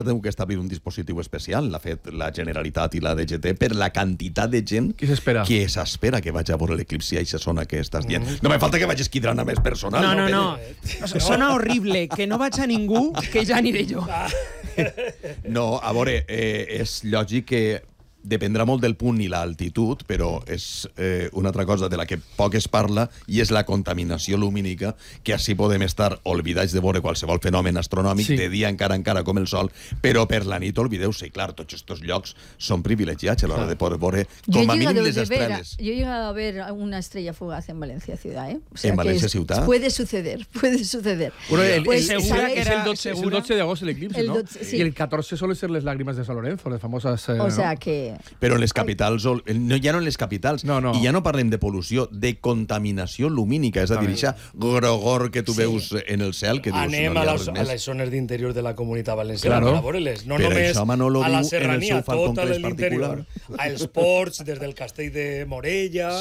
Teniu que establir un dispositiu especial, l'ha fet la Generalitat i la DGT, per la quantitat de gent que s'espera que vaig a veure l'eclipsi a aquesta zona que estàs dient. No me falta que vagis quidrant a més personal. No. Sona horrible. Que no vaig a ningú, que ja aniré jo. No, a veure, és lògic que dependrà molt del punt i l'altitud, però és una altra cosa de la que poc es parla, i és la contaminació lumínica, que així podem estar oblidats de veure qualsevol fenomen astronòmic, de dia encara com el sol, però per la nit oblideu-se. I clar, tots aquests llocs són privilegiats a l'hora de poder veure com a mínim les estrelles. Yo he llegado a ver una estrella fugaz en Valencia ciudad, ¿eh? O sea, ¿En Valencia ciudad? Puede suceder. Bueno, Pues, es el 12 de agosto el eclipse, ¿no? Sí. Y el 14 suele ser las lágrimas de San Lorenzo, las famosas... O sea que... Però en les capitals, ja no en les capitals, i ja no parlem de pol·lució, de contaminació lumínica, és a dir, això grogor que tu veus en el cel, que dius, anem no a hi ha res més. les zones d'interior de la comunitat valenciana per a veure-les, no només a la serrania, tota l'interior, als ports, des del castell de Morella,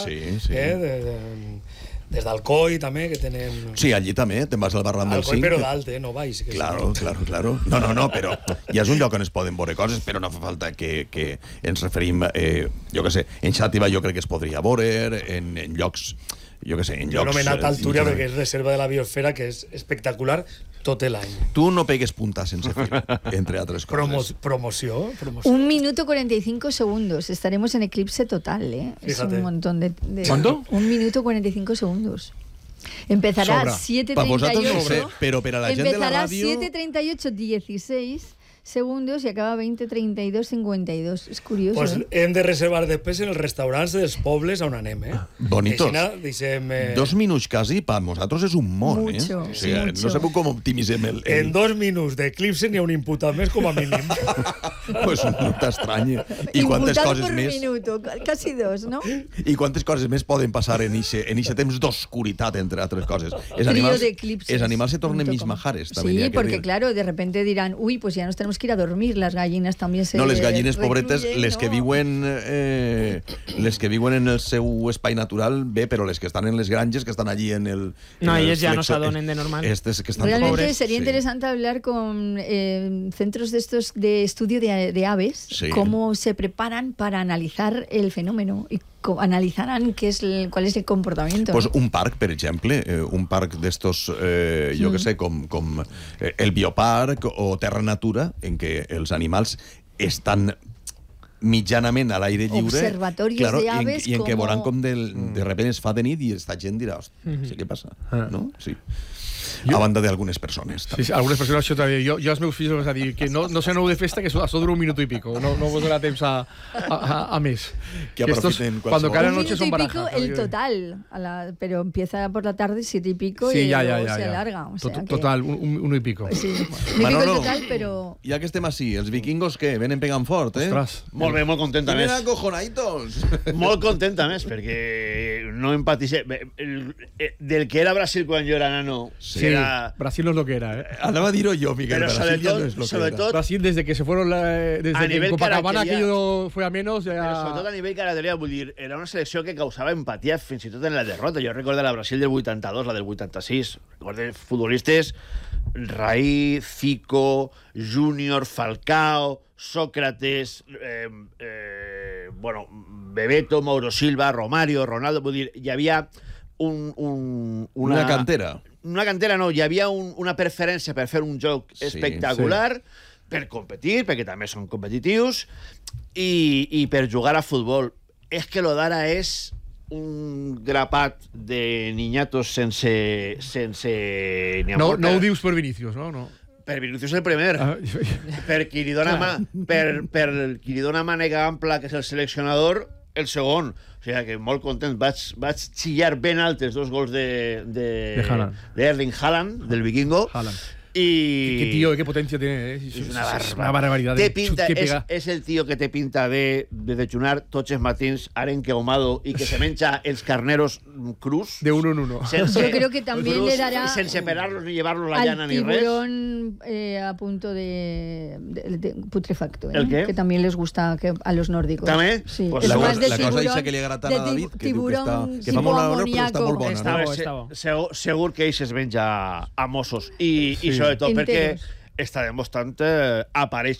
des d'Alcoi també, que tenen... Sí, allí també, te'n vas al barranc del 5. Alcoi, però d'alt, no baix. Claro. No, però ja és un lloc on es poden veure coses, però no fa falta que ens referim, jo què sé, en Xàtiva jo crec que es podria veure, en llocs... Jo què sé, en llocs... Jo no m'he anat a altura perquè és reserva de la biosfera, que és espectacular tot l'any. Tu no pegues punta sense fil, entre altres coses. Promoció. 1 minuto 45 segundos. Estaremos en eclipse total, ¿eh? Fíjate. Es un montón de... ¿Cuánto? 1 minuto 45 7:38. Empezará a 7:38. Para vosotros no sé, pero para la gente de la radio... Empezará 7:38 16 segundos y acaba 20:32 52. És curiós, pues hem de reservar després en els restaurants dels pobles on anem, eh? Bonitos. Deixem, 2 minuts quasi, per nosaltres és un món, mucho, O sigui, mucho. No sabeu com optimitzem el... En 2 minuts d'eclipse n'hi ha un imputat més com a mínim. Pues no t'estrany. I quantes coses por més... minuto, casi 2, ¿no? I quantes coses més poden passar en ixe temps d'oscuritat, entre altres coses. Trío de eclipses. Els animals se tornen mismajares. Sí, porque claro, de repente dirán, uy, pues ya nos tenemos que ir a dormir, las gallinas también se... No, les gallines pobretes, les que viuen en el seu espai natural, bé, però les que estan en les granges, que estan allí en el... No, ellos ya no se adonen de normal. Estes que estan Realmente pobres, sería interesante hablar con centros de estos de estudio de aves, cómo se preparan para analizar el fenómeno y analizarán cuál es el comportamiento. Pues un parc, per exemple, un parc d'estos, jo que sé, com el Bioparc o Terra Natura, en què els animals estan mitjanament a l'aire lliure, observatorios de aves, i en què veuran com de repente es fa de nit i esta gent dirà, hòstia, què passa? No? Sí. A banda d'algunes persones. Sí, algunes persones això també. Jo als meus fills els vaig dir que no se aneu de festa, que això dura 1 minuto y pico. No vos donarà temps a més. Que aprofiten cuando cada 1 noche minuto son y barajas. pico el total, pero empieza por la tarde 7 y pico sí, y ya, luego se alarga. O sea total, 1 y pico. Sí, 1 y pico el total, però... Ja que estem així, els vikingos què? Venen pegant fort, eh? Ostres. Molt bé, molt contenta més. Venen acojonaitos. Molt contenta més, perquè no empaticé. Del que era Brasil quan jo era nano, sí, era... Brasil no es lo que era, ¿eh? Andaba a dir-ho jo, Miguel. Pero Brasil ya no es lo que era. Brasil, desde que se fueron, desde a que Copacabana aquello fue a menos... Però sobretot a nivell característic, vull dir, era una selecció que causava empatia fins i tot en la derrota. Jo recordo la Brasil del 82, la del 86. Recordo futbolistes Raí, Zico, Júnior, Falcao, Sócrates, Bebeto, Mauro Silva, Romario, Ronaldo. Vull dir, hi havia una cantera. Una cantera no, hi havia una preferència per fer un joc espectacular, per competir, perquè també són competitius, i per jugar a futbol. És que lo d'ara és un grapat de niñatos sense ni amor. No ho dius per Vinicius, no? Per Vinicius el primer. Per qui li dona qui li dona mànega ampla, que és el seleccionador, el segon. O sigui que molt content. Vaig xillar ben altes 2 gols d'Erling Haaland, del Vikingo. Qué tío, qué potencia tiene, ¿eh? Es una barbaridad. Es el tío que te pinta de desayunar tots els matins arenque ahumado y que se menja els carneros crus. De uno en uno. Yo creo que también le dará... Sin separarlos ni llevarlos la llana ni res. Al tiburón a punto de putrefacto, ¿El qué? Que también les gusta a los nórdicos. ¿También? Sí. Pues es la más de cosa tiburón, esa que li agrada tant a David, que diu que fa tipo molt olor, però està amoníaco. molt bona. Està bo. Segur que ell es menja a mossos. I sobretot perquè està demostrant apareix